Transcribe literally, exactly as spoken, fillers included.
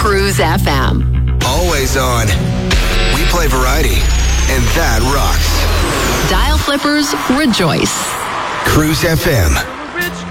Cruise F M. Always on. We play variety, and that rocks. Dial flippers rejoice. Cruise F M.